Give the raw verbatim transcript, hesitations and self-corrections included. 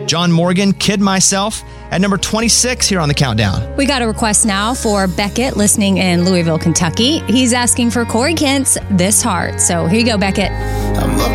John Morgan, Kid Myself, at number twenty-six here on the countdown. We got a request now for Beckett, listening in Louisville, Kentucky. He's asking for Corey Kent's This Heart. So here you go, Beckett. I'm